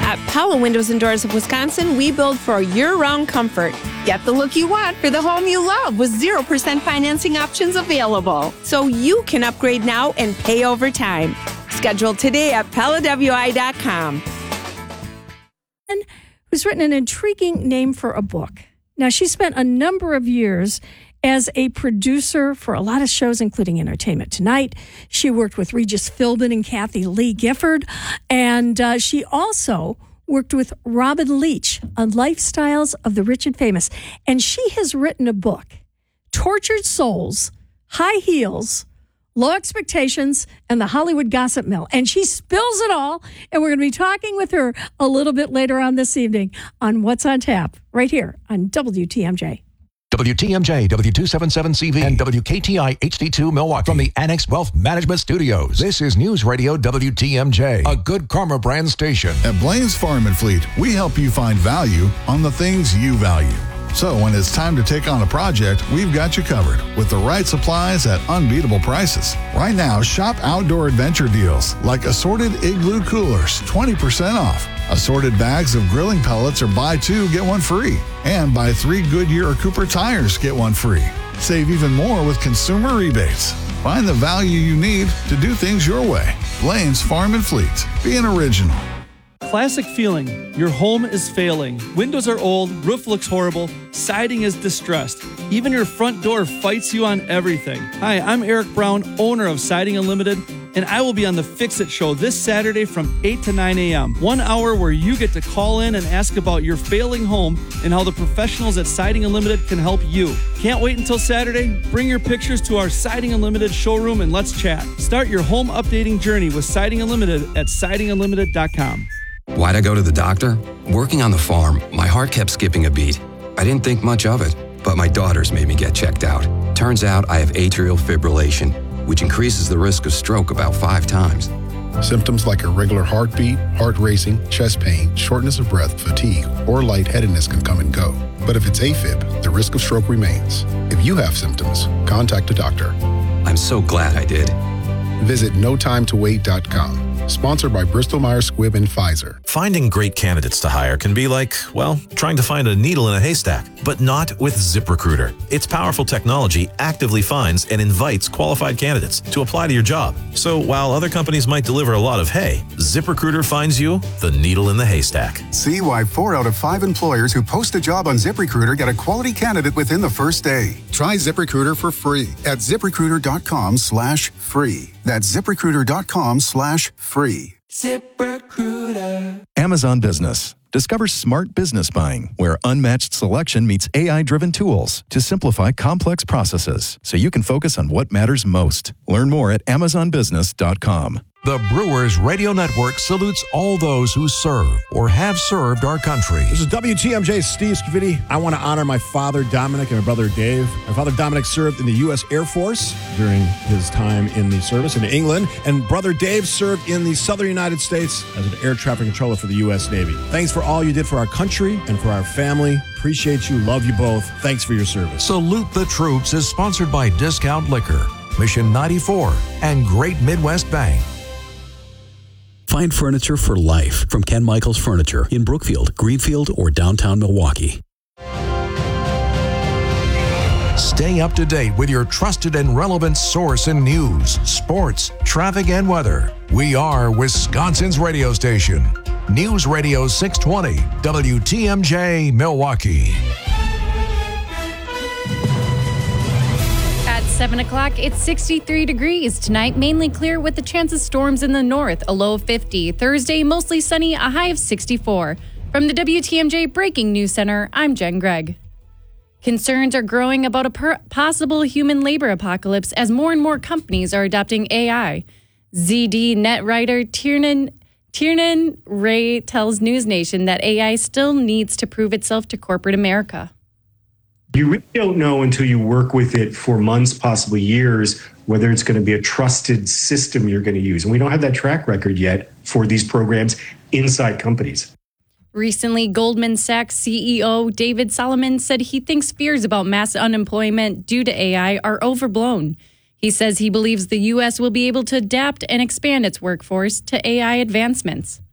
At Pella Windows and Doors of Wisconsin, we build for year-round comfort. Get the look you want for the home you love with 0% financing options available. So you can upgrade now and pay over time. Schedule today at PellaWI.com. Who's written an intriguing name for a book. Now, she spent a number of years as a producer for a lot of shows, including Entertainment Tonight. She worked with Regis Philbin and Kathy Lee Gifford. And she also worked with Robin Leach on Lifestyles of the Rich and Famous. And she has written a book, Tortured Souls, High Heels, Low Expectations, and the Hollywood Gossip Mill. And she spills it all. And we're going to be talking with her a little bit later on this evening on What's on Tap, right here on WTMJ. WTMJ, W277CV, and WKTI HD2 Milwaukee from the Annex Wealth Management Studios. This is News Radio WTMJ, a Good Karma brand station. At Blaine's Farm and Fleet, we help you find value on the things you value. So when it's time to take on a project, we've got you covered with the right supplies at unbeatable prices. Right now, shop outdoor adventure deals like assorted Igloo coolers, 20% off. Assorted bags of grilling pellets or buy two, get one free. And buy 3 Goodyear or Cooper tires, get one free. Save even more with consumer rebates. Find the value you need to do things your way. Blaine's Farm and Fleet. Be an original. Classic feeling. Your home is failing. Windows are old, roof looks horrible, siding is distressed. Even your front door fights you on everything. Hi, I'm Eric Brown, owner of Siding Unlimited, and I will be on the Fix It Show this Saturday from 8 to 9 a.m. 1 hour where you get to call in and ask about your failing home and how the professionals at Siding Unlimited can help you. Can't wait until Saturday? Bring your pictures to our Siding Unlimited showroom and let's chat. Start your home updating journey with Siding Unlimited at sidingunlimited.com. Why'd I go to the doctor? Working on the farm, my heart kept skipping a beat. I didn't think much of it, but my daughters made me get checked out. Turns out I have atrial fibrillation, which increases the risk of stroke about 5 times. Symptoms like irregular heartbeat, heart racing, chest pain, shortness of breath, fatigue, or lightheadedness can come and go. But if it's AFib, the risk of stroke remains. If you have symptoms, contact a doctor. I'm so glad I did. Visit notimetowait.com. Sponsored by Bristol-Myers Squibb and Pfizer. Finding great candidates to hire can be like, well, trying to find a needle in a haystack, but not with ZipRecruiter. Its powerful technology actively finds and invites qualified candidates to apply to your job. So while other companies might deliver a lot of hay, ZipRecruiter finds you the needle in the haystack. See why 4 out of 5 employers who post a job on ZipRecruiter get a quality candidate within the first day. Try ZipRecruiter for free at ZipRecruiter.com/free. That's ZipRecruiter.com/free. ZipRecruiter. Amazon Business. Discover smart business buying, where unmatched selection meets AI-driven tools to simplify complex processes so you can focus on what matters most. Learn more at AmazonBusiness.com. The Brewers Radio Network salutes all those who serve or have served our country. This is WTMJ's Steve Scavidi. I want to honor my father, Dominic, and my brother, Dave. My father, Dominic, served in the U.S. Air Force during his time in the service in England, and brother Dave served in the southern United States as an air traffic controller for the U.S. Navy. Thanks for all you did for our country and for our family. Appreciate you. Love you both. Thanks for your service. Salute the Troops is sponsored by Discount Liquor, Mission 94, and Great Midwest Bank. Find furniture for life from Ken Michaels Furniture in Brookfield, Greenfield, or downtown Milwaukee. Stay up to date with your trusted and relevant source in news, sports, traffic, and weather. We are Wisconsin's radio station. News Radio 620, WTMJ, Milwaukee. 7 o'clock, it's 63 degrees. Tonight, mainly clear with the chance of storms in the north, a low of 50. Thursday, mostly sunny, a high of 64. From the WTMJ Breaking News Center, I'm Jen Gregg. Concerns are growing about a possible human labor apocalypse as more and more companies are adopting AI. ZDNet writer Tiernan Ray tells News Nation that AI still needs to prove itself to corporate America. You really don't know until you work with it for months, possibly years, whether it's going to be a trusted system you're going to use. And we don't have that track record yet for these programs inside companies. Recently, Goldman Sachs CEO David Solomon said he thinks fears about mass unemployment due to AI are overblown. He says he believes the U.S. will be able to adapt and expand its workforce to AI advancements.